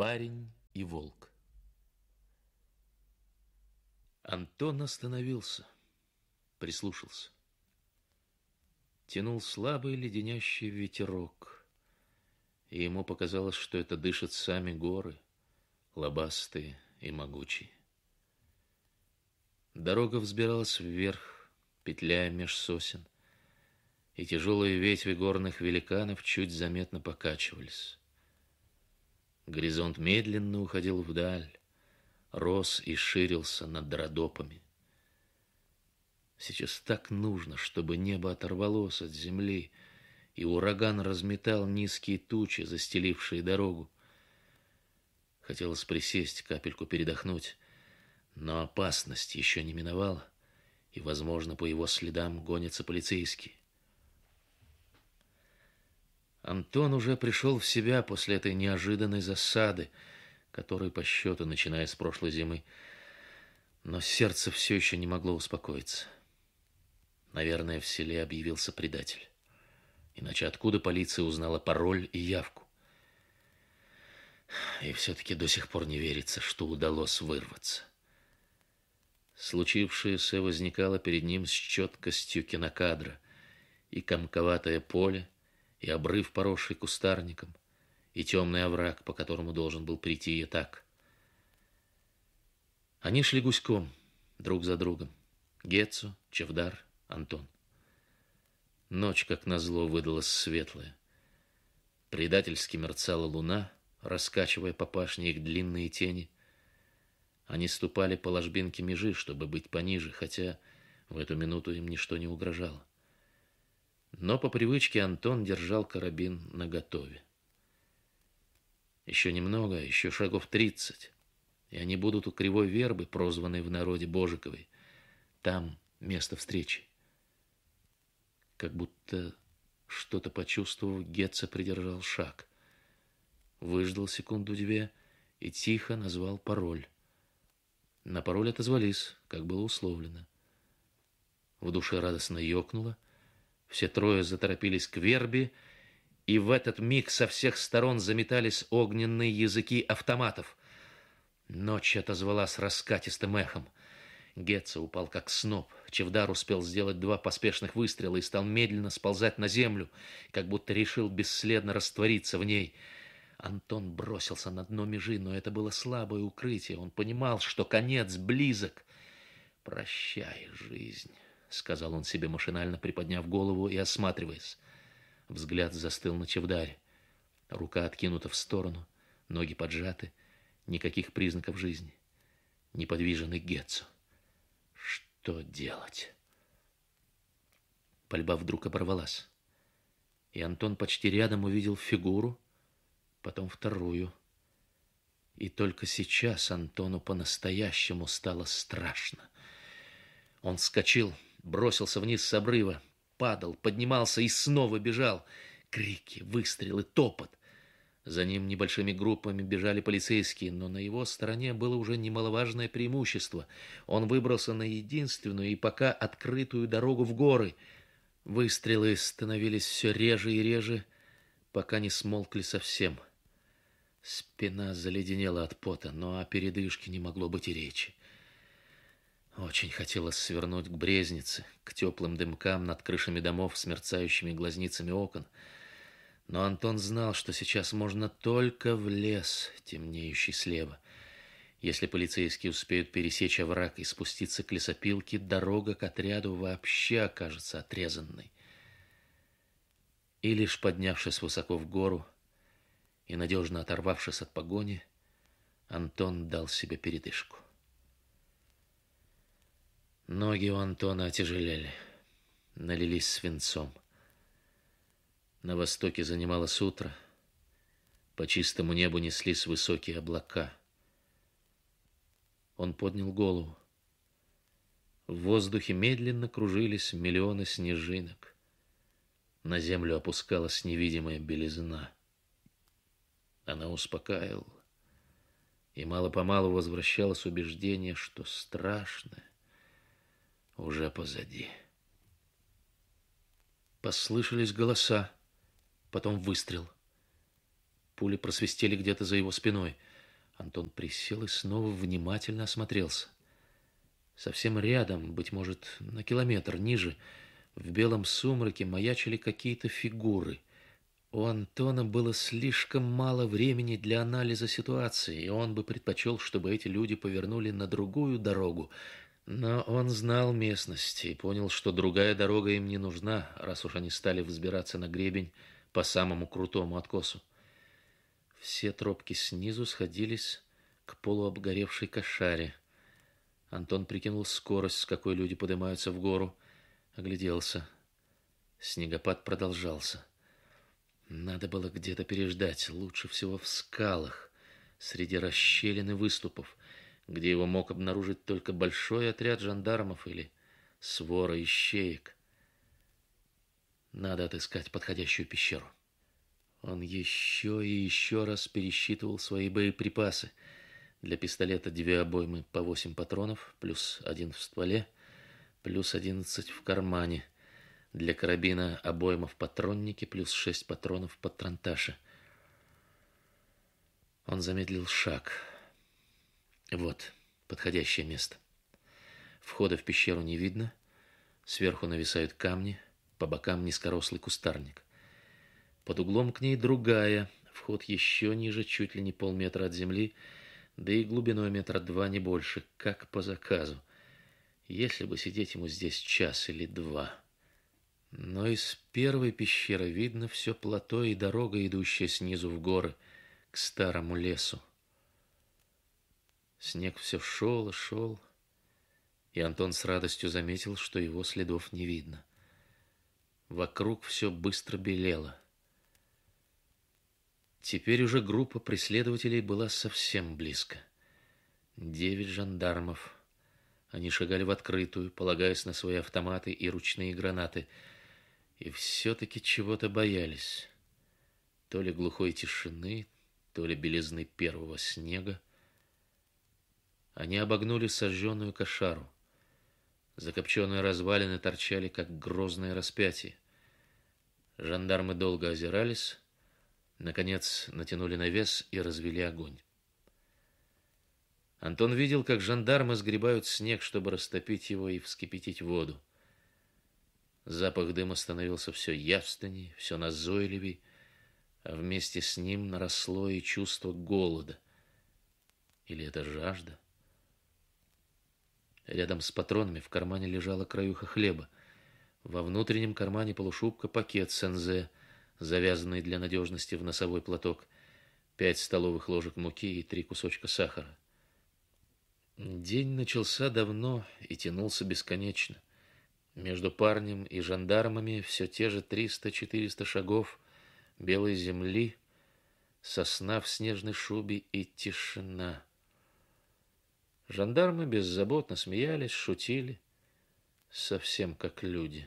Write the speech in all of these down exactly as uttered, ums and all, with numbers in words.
Парень и волк. Антон остановился, прислушался. Тянул слабый леденящий ветерок, и ему показалось, что это дышат сами горы, лобастые и могучие. Дорога взбиралась вверх, петляя меж сосен, и тяжелые ветви горных великанов чуть заметно покачивались. Горизонт медленно уходил вдаль, рос и ширился над Родопами. Сейчас так нужно, чтобы небо оторвалось от земли, и ураган разметал низкие тучи, застелившие дорогу. Хотелось присесть, капельку передохнуть, но опасность еще не миновала, и, возможно, по его следам гонятся полицейские. Антон уже пришел в себя после этой неожиданной засады, которая по счету, начиная с прошлой зимы, но сердце все еще не могло успокоиться. Наверное, в селе объявился предатель. Иначе откуда полиция узнала пароль и явку? И все-таки до сих пор не верится, что удалось вырваться. Случившееся возникало перед ним с четкостью кинокадра. И комковатое поле, и обрыв, поросший кустарником, и темный овраг, по которому должен был прийти и так. Они шли гуськом, друг за другом. Гецо, Чавдар, Антон. Ночь, как назло, выдалась светлая. Предательски мерцала луна, раскачивая по пашне их длинные тени. Они ступали по ложбинке межи, чтобы быть пониже, хотя в эту минуту им ничто не угрожало. Но по привычке Антон держал карабин наготове. Еще немного, еще шагов тридцать, и они будут у кривой вербы, прозванной в народе Божиковой. Там место встречи. Как будто что-то почувствовав, Гецо придержал шаг. Выждал секунду-две и тихо назвал пароль. На пароль отозвались, как было условлено. В душе радостно ёкнуло. Все трое заторопились к вербе, и в этот миг со всех сторон заметались огненные языки автоматов. Ночь отозвалась раскатистым эхом. Гецо упал как сноп. Чавдар успел сделать два поспешных выстрела и стал медленно сползать на землю, как будто решил бесследно раствориться в ней. Антон бросился на дно межи, но это было слабое укрытие. Он понимал, что конец близок. «Прощай, жизнь», — сказал он себе машинально, приподняв голову и осматриваясь. Взгляд застыл на Чавдаре. Рука откинута в сторону, ноги поджаты, никаких признаков жизни. Неподвижен и Гецо. Что делать? Пальба вдруг оборвалась, и Антон почти рядом увидел фигуру, потом вторую. И только сейчас Антону по-настоящему стало страшно. Он вскочил, бросился вниз с обрыва, падал, поднимался и снова бежал. Крики, выстрелы, топот. За ним небольшими группами бежали полицейские, но на его стороне было уже немаловажное преимущество. Он выбрался на единственную и пока открытую дорогу в горы. Выстрелы становились все реже и реже, пока не смолкли совсем. Спина заледенела от пота, но о передышке не могло быть и речи. Очень хотелось свернуть к Брезнице, к теплым дымкам над крышами домов с мерцающими глазницами окон. Но Антон знал, что сейчас можно только в лес, темнеющий слева. Если полицейские успеют пересечь овраг и спуститься к лесопилке, дорога к отряду вообще окажется отрезанной. И лишь поднявшись высоко в гору и надежно оторвавшись от погони, Антон дал себе передышку. Ноги у Антона отяжелели, налились свинцом. На востоке занималось утро, по чистому небу неслись высокие облака. Он поднял голову. В воздухе медленно кружились миллионы снежинок. На землю опускалась невидимая белизна. Она успокаивала, и мало-помалу возвращалось убеждение, что страшное уже позади. Послышались голоса, потом выстрел. Пули просвистели где-то за его спиной. Антон присел и снова внимательно осмотрелся. Совсем рядом, быть может, на километр ниже, в белом сумраке маячили какие-то фигуры. У Антона было слишком мало времени для анализа ситуации, и он бы предпочел, чтобы эти люди повернули на другую дорогу. Но он знал местность и понял, что другая дорога им не нужна, раз уж они стали взбираться на гребень по самому крутому откосу. Все тропки снизу сходились к полуобгоревшей кошаре. Антон прикинул скорость, с какой люди поднимаются в гору, огляделся. Снегопад продолжался. Надо было где-то переждать, лучше всего в скалах, среди расщелин и выступов, где его мог обнаружить только большой отряд жандармов или свора ищеек. Надо отыскать подходящую пещеру. Он еще и еще раз пересчитывал свои боеприпасы. Для пистолета две обоймы по восемь патронов, плюс один в стволе, плюс одиннадцать в кармане. Для карабина обойма в патроннике, плюс шесть патронов в патронташе. Он замедлил шаг. Вот подходящее место. Входа в пещеру не видно. Сверху нависают камни, по бокам низкорослый кустарник. Под углом к ней другая, вход еще ниже, чуть ли не полметра от земли, да и глубиной метра два, не больше, как по заказу. Если бы сидеть ему здесь час или два. Но из первой пещеры видно все плато и дорога, идущая снизу в горы, к старому лесу. Снег все шел и шел, и Антон с радостью заметил, что его следов не видно. Вокруг все быстро белело. Теперь уже группа преследователей была совсем близко. Девять жандармов. Они шагали в открытую, полагаясь на свои автоматы и ручные гранаты, и все-таки чего-то боялись. То ли глухой тишины, то ли белизны первого снега. Они обогнули сожженную кошару. Закопченные развалины торчали, как грозное распятие. Жандармы долго озирались, наконец натянули навес и развели огонь. Антон видел, как жандармы сгребают снег, чтобы растопить его и вскипятить воду. Запах дыма становился все явственней, все назойливей, а вместе с ним наросло и чувство голода. Или это жажда? Рядом с патронами в кармане лежала краюха хлеба. Во внутреннем кармане полушубка пакет сензе, завязанный для надежности в носовой платок, пять столовых ложек муки и три кусочка сахара. День начался давно и тянулся бесконечно. Между парнем и жандармами все те же триста-четыреста шагов белой земли, сосна в снежной шубе и тишина. Жандармы беззаботно смеялись, шутили, совсем как люди.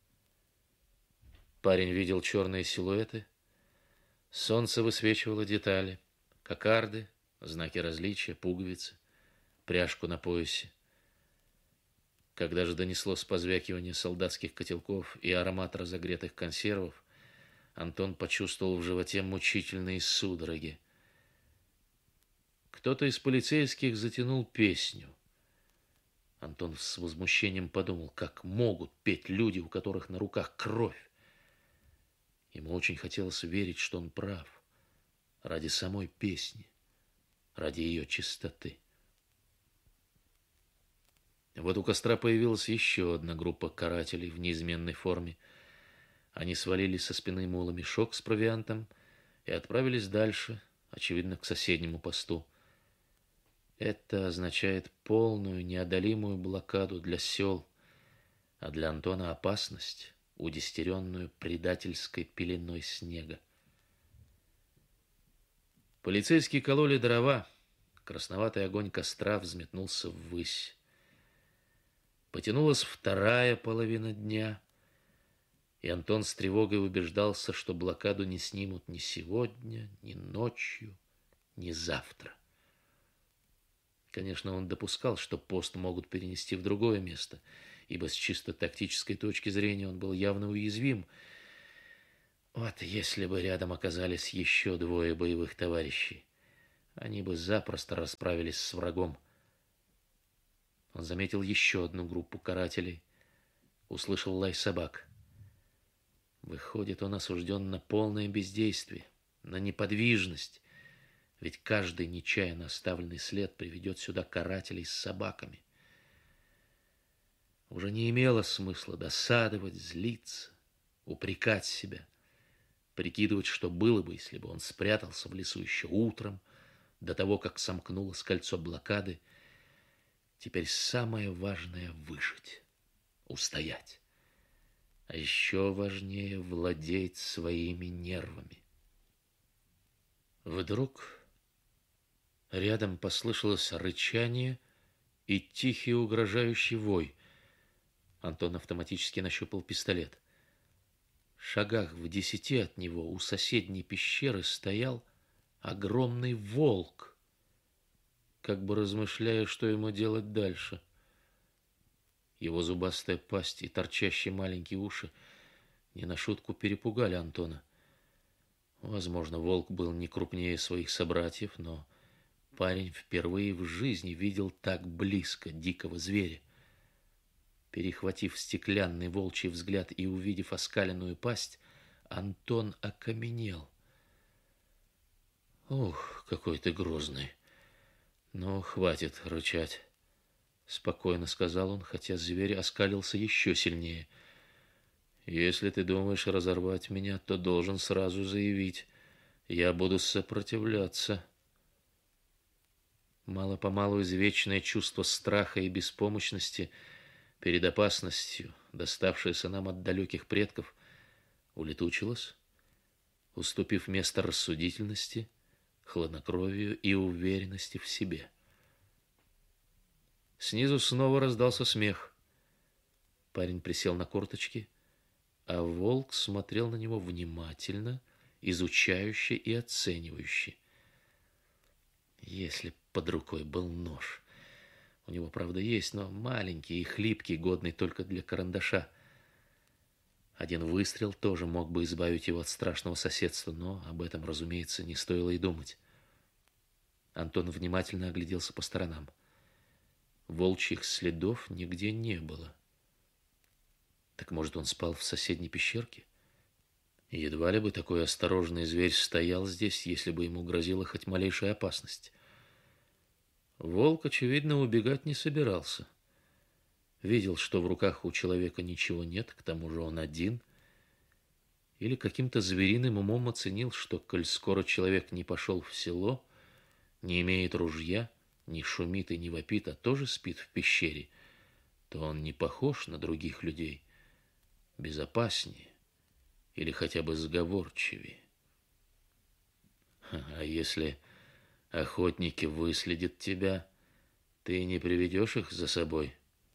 Парень видел черные силуэты. Солнце высвечивало детали: кокарды, знаки различия, пуговицы, пряжку на поясе. Когда же донеслось позвякивание солдатских котелков и аромат разогретых консервов, Антон почувствовал в животе мучительные судороги. Кто-то из полицейских затянул песню. Антон с возмущением подумал, как могут петь люди, у которых на руках кровь. Ему очень хотелось верить, что он прав. Ради самой песни, ради ее чистоты. Вот у костра появилась еще одна группа карателей в неизменной форме. Они свалили со спины мула мешок с провиантом и отправились дальше, очевидно, к соседнему посту. Это означает полную, неодолимую блокаду для сел, а для Антона опасность, удестеренную предательской пеленой снега. Полицейские кололи дрова. Красноватый огонь костра взметнулся ввысь. Потянулась вторая половина дня, и Антон с тревогой убеждался, что блокаду не снимут ни сегодня, ни ночью, ни завтра. Конечно, он допускал, что пост могут перенести в другое место, ибо с чисто тактической точки зрения он был явно уязвим. Вот если бы рядом оказались еще двое боевых товарищей. они бы запросто расправились с врагом. Он заметил еще одну группу карателей, услышал лай собак. Выходит, он осужден на полное бездействие, на неподвижность, ведь каждый нечаянно оставленный след приведет сюда карателей с собаками. Уже не имело смысла досадовать, злиться, упрекать себя, прикидывать, что было бы, если бы он спрятался в лесу еще утром, до того, как сомкнулось кольцо блокады. Теперь самое важное — выжить, устоять. А еще важнее — владеть своими нервами. Вдруг рядом послышалось рычание и тихий угрожающий вой. Антон автоматически нащупал пистолет. В шагах в десяти от него у соседней пещеры стоял огромный волк, как бы размышляя, что ему делать дальше. Его зубастая пасть и торчащие маленькие уши не на шутку перепугали Антона. Возможно, волк был не крупнее своих собратьев, но парень впервые в жизни видел так близко дикого зверя. Перехватив стеклянный волчий взгляд и увидев оскаленную пасть, Антон окаменел. «Ух, какой ты грозный! Ну, хватит рычать!» — спокойно сказал он, хотя зверь оскалился еще сильнее. «Если ты думаешь разорвать меня, то должен сразу заявить. Я буду сопротивляться». Мало-помалу извечное чувство страха и беспомощности перед опасностью, доставшееся нам от далеких предков, улетучилось, уступив место рассудительности, хладнокровию и уверенности в себе. Снизу снова раздался смех. Парень присел на корточки, а волк смотрел на него внимательно, изучающе и оценивающе. Если б под рукой был нож. У него, правда, есть, но маленький и хлипкий, годный только для карандаша. Один выстрел тоже мог бы избавить его от страшного соседства, но об этом, разумеется, не стоило и думать. Антон внимательно огляделся по сторонам. Волчьих следов нигде не было. Так, может, он спал в соседней пещерке? Едва ли бы такой осторожный зверь стоял здесь, если бы ему грозила хоть малейшая опасность. Волк, очевидно, убегать не собирался. Видел, что в руках у человека ничего нет, к тому же он один. Или каким-то звериным умом оценил, что, коль скоро человек не пошел в село, не имеет ружья, не шумит и не вопит, а тоже спит в пещере, то он не похож на других людей, безопаснее или хотя бы сговорчивее. А если охотники выследят тебя, ты не приведешь их за собой?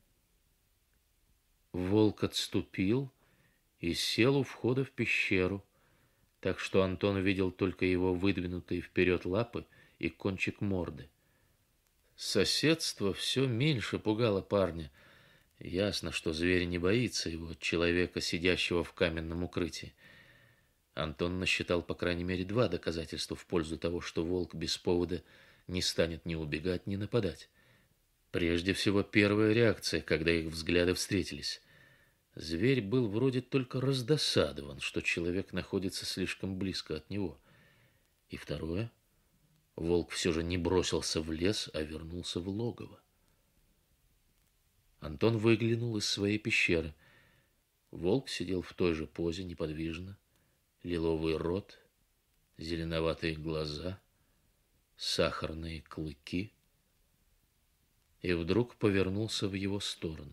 Волк отступил и сел у входа в пещеру, так что Антон видел только его выдвинутые вперед лапы и кончик морды. Соседство все меньше пугало парня. Ясно, что зверь не боится его, человека, сидящего в каменном укрытии. Антон насчитал по крайней мере два доказательства в пользу того, что волк без повода не станет ни убегать, ни нападать. Прежде всего, первая реакция, когда их взгляды встретились. Зверь был вроде только раздосадован, что человек находится слишком близко от него. И второе, волк все же не бросился в лес, а вернулся в логово. Антон выглянул из своей пещеры. Волк сидел в той же позе, неподвижно. Лиловый рот, зеленоватые глаза, сахарные клыки. И вдруг повернулся в его сторону.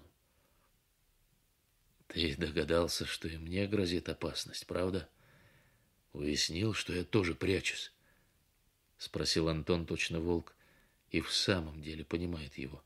«Ты догадался, что и мне грозит опасность, правда? Уяснил, что я тоже прячусь?» — спросил Антон, точно волк, и в самом деле понимает его.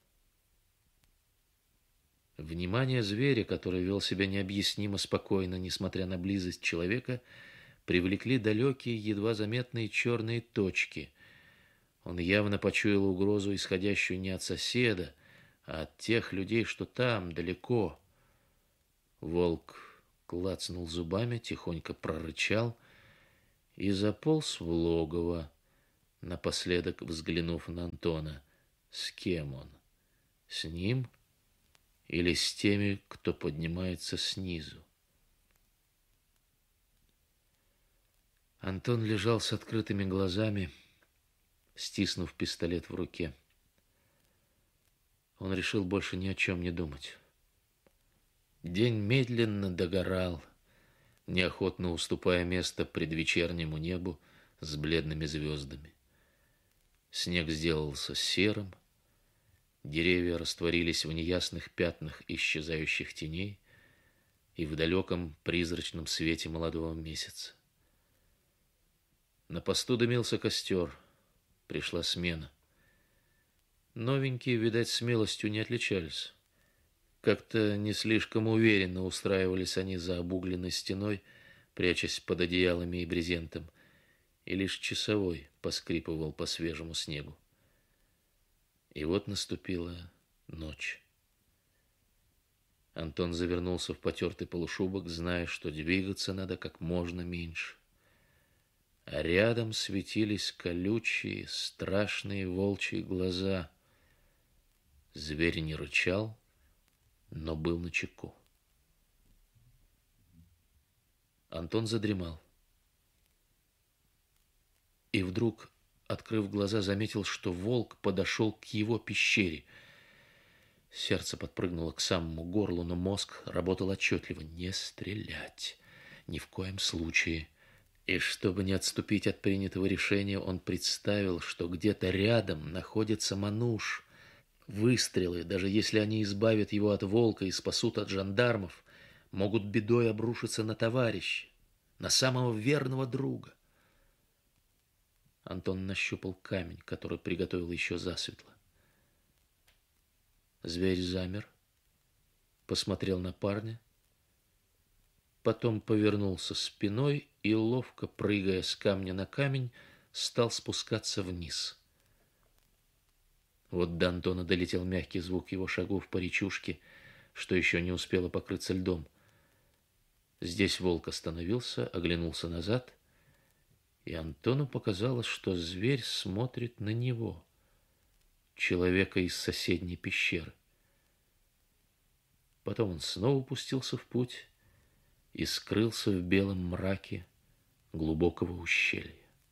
Внимание зверя, который вел себя необъяснимо спокойно, несмотря на близость человека, привлекли далекие, едва заметные черные точки. Он явно почуял угрозу, исходящую не от соседа, а от тех людей, что там, далеко. Волк клацнул зубами, тихонько прорычал и заполз в логово, напоследок взглянув на Антона. С кем он? С ним или с теми, кто поднимается снизу? Антон лежал с открытыми глазами, стиснув пистолет в руке. Он решил больше ни о чем не думать. День медленно догорал, неохотно уступая место предвечернему небу с бледными звездами. Снег сделался серым, деревья растворились в неясных пятнах исчезающих теней и в далеком призрачном свете молодого месяца. На посту дымился костер, пришла смена. Новенькие, видать, смелостью не отличались. Как-то не слишком уверенно устраивались они за обугленной стеной, прячась под одеялами и брезентом, и лишь часовой поскрипывал по свежему снегу. И вот наступила ночь. Антон завернулся в потертый полушубок, зная, что двигаться надо как можно меньше. А рядом светились колючие, страшные волчьи глаза. Зверь не рычал, но был начеку. Антон задремал. И вдруг, открыв глаза, заметил, что волк подошел к его пещере. Сердце подпрыгнуло к самому горлу, но мозг работал отчетливо. Не стрелять. Ни в коем случае. И чтобы не отступить от принятого решения, он представил, что где-то рядом находится Мануш. Выстрелы, даже если они избавят его от волка и спасут от жандармов, могут бедой обрушиться на товарища, на самого верного друга. Антон нащупал камень, который приготовил еще засветло. Зверь замер, посмотрел на парня, потом повернулся спиной и, ловко прыгая с камня на камень, стал спускаться вниз. Вот до Антона долетел мягкий звук его шагов по речушке, что еще не успело покрыться льдом. Здесь волк остановился, оглянулся назад, и Антону показалось, что зверь смотрит на него, человека из соседней пещеры. Потом он снова пустился в путь и скрылся в белом мраке глубокого ущелья.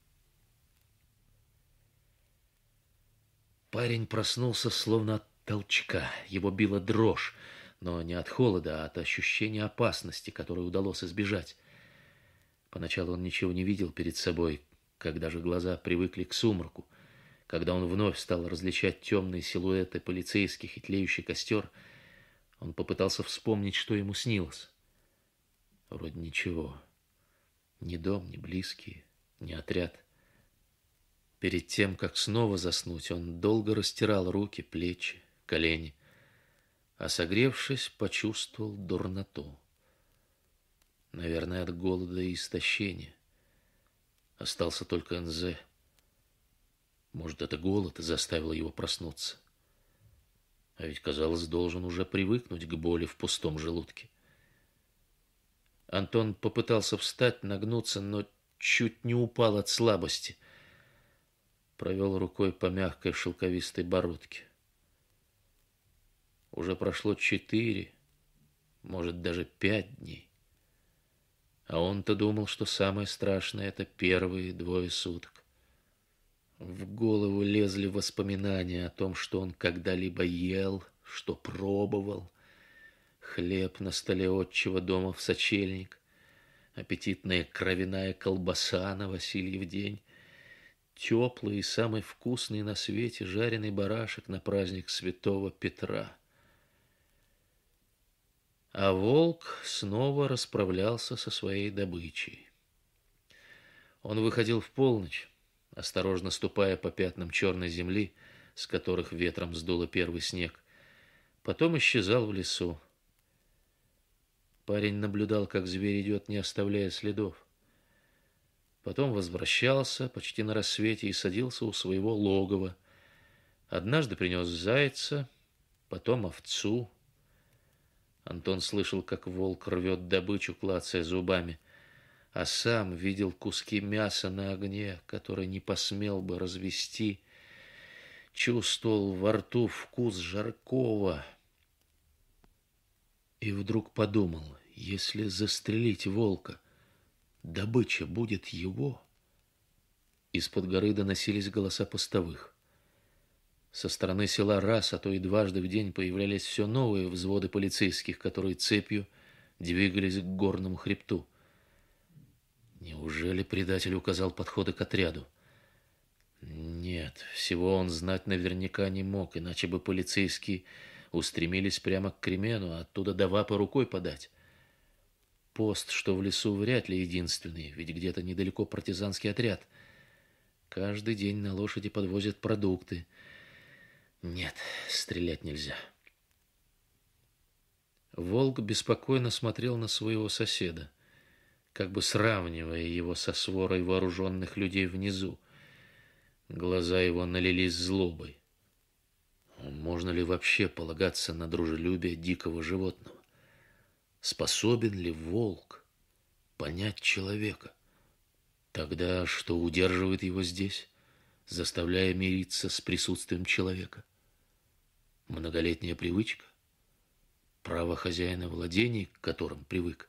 Парень проснулся словно от толчка. Его била дрожь, но не от холода, а от ощущения опасности, которой удалось избежать. Поначалу он ничего не видел перед собой, когда же глаза привыкли к сумраку, когда он вновь стал различать темные силуэты полицейских и тлеющий костер, он попытался вспомнить, что ему снилось. Вроде ничего. Ни дом, ни близкие, ни отряд. Перед тем, как снова заснуть, он долго растирал руки, плечи, колени, а согревшись, почувствовал дурноту. Наверное, от голода и истощения. Остался только эн зэ. Может, это голод заставил его проснуться. А ведь, казалось, должен уже привыкнуть к боли в пустом желудке. Антон попытался встать, нагнуться, но чуть не упал от слабости. Провел рукой по мягкой шелковистой бородке. Уже прошло четыре, может, даже пять дней. А он-то думал, что самое страшное — это первые двое суток. В голову лезли воспоминания о том, что он когда-либо ел, что пробовал. Хлеб на столе отчего дома в сочельник, аппетитная кровяная колбаса на Васильев день, теплый и самый вкусный на свете жареный барашек на праздник Святого Петра. А волк снова расправлялся со своей добычей. Он выходил в полночь, осторожно ступая по пятнам черной земли, с которых ветром сдуло первый снег, потом исчезал в лесу. Парень наблюдал, как зверь идет, не оставляя следов. Потом возвращался почти на рассвете и садился у своего логова. Однажды принес зайца, потом овцу. Антон слышал, как волк рвет добычу, клацая зубами, а сам видел куски мяса на огне, который не посмел бы развести, чувствовал во рту вкус жаркого и вдруг подумал, если застрелить волка, добыча будет его. Из-под горы доносились голоса постовых. Со стороны села раз, а то и дважды в день появлялись все новые взводы полицейских, которые цепью двигались к горному хребту. Неужели предатель указал подходы к отряду? Нет, всего он знать наверняка не мог, иначе бы полицейские устремились прямо к Кремену, а оттуда до Вапы рукой подать. Пост, что в лесу, вряд ли единственный, ведь где-то недалеко партизанский отряд. Каждый день на лошади подвозят продукты. Нет, стрелять нельзя. Волк беспокойно смотрел на своего соседа, как бы сравнивая его со сворой вооруженных людей внизу. Глаза его налились злобой. Можно ли вообще полагаться на дружелюбие дикого животного? Способен ли волк понять человека? Тогда что удерживает его здесь, заставляя мириться с присутствием человека? Многолетняя привычка? Право хозяина владений, к которым привык?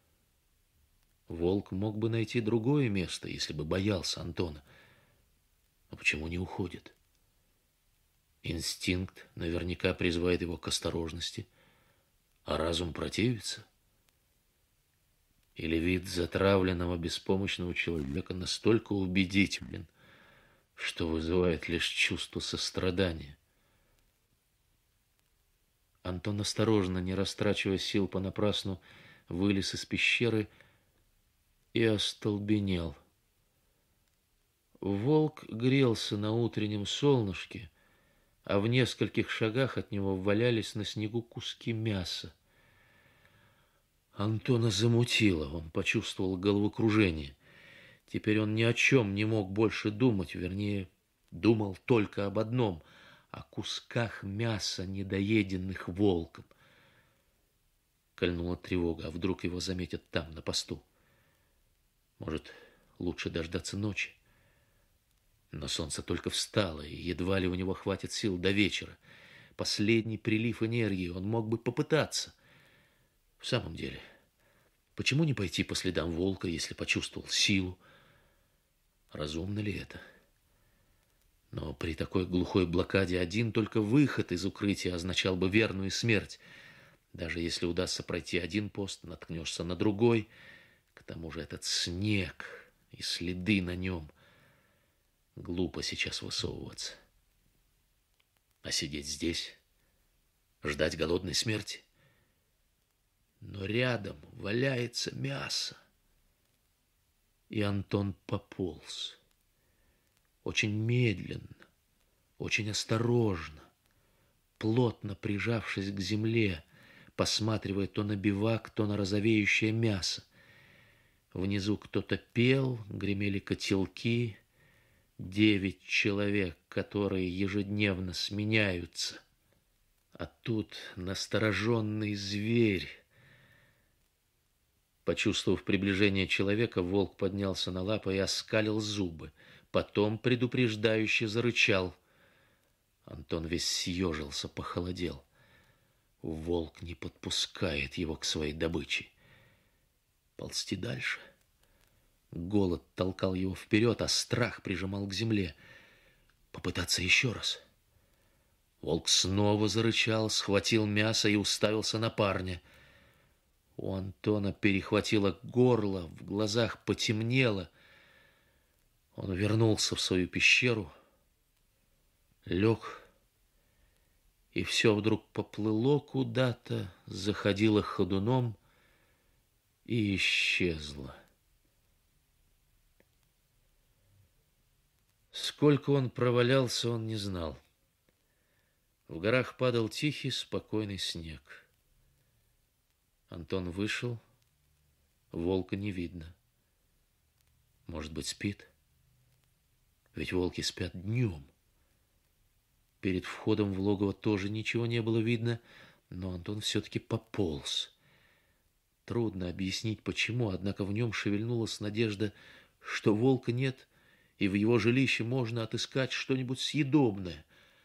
Волк мог бы найти другое место, если бы боялся Антона. Но почему не уходит? Инстинкт наверняка призывает его к осторожности, а разум противится? Или вид затравленного, беспомощного человека настолько убедителен, что вызывает лишь чувство сострадания? Антон осторожно, не растрачивая сил понапрасну, вылез из пещеры и остолбенел. Волк грелся на утреннем солнышке, а в нескольких шагах от него валялись на снегу куски мяса. Антона замутило, он почувствовал головокружение. Теперь он ни о чем не мог больше думать, вернее, думал только об одном — о кусках мяса, недоеденных волком. Кольнула тревога, а вдруг его заметят там, на посту. Может, лучше дождаться ночи? Но солнце только встало, и едва ли у него хватит сил до вечера. Последний прилив энергии, он мог бы попытаться. В самом деле, почему не пойти по следам волка, если почувствовал силу? Разумно ли это? Но при такой глухой блокаде один только выход из укрытия означал бы верную смерть. Даже если удастся пройти один пост, наткнешься на другой. К тому же этот снег и следы на нем. Глупо сейчас высовываться. А сидеть здесь, ждать голодной смерти? Но рядом валяется мясо. И Антон пополз. Очень медленно, очень осторожно, плотно прижавшись к земле, посматривая то на бивак, то на розовеющее мясо. Внизу кто-то пел, гремели котелки. Девять человек, которые ежедневно сменяются. А тут настороженный зверь. Почувствовав приближение человека, волк поднялся на лапы и оскалил зубы. Потом предупреждающе зарычал. Антон весь съежился, похолодел. Волк не подпускает его к своей добыче. Ползти дальше. Голод толкал его вперед, а страх прижимал к земле. Попытаться еще раз. Волк снова зарычал, схватил мясо и уставился на парня. У Антона перехватило горло, в глазах потемнело. Он вернулся в свою пещеру, лег, и все вдруг поплыло куда-то, заходило ходуном и исчезло. Сколько он провалялся, он не знал. В горах падал тихий, спокойный снег. Антон вышел, волка не видно. Может быть, спит? Ведь волки спят днем. Перед входом в логово тоже ничего не было видно, но Антон все-таки пополз. Трудно объяснить, почему, однако в нем шевельнулась надежда, что волка нет, и в его жилище можно отыскать что-нибудь съедобное,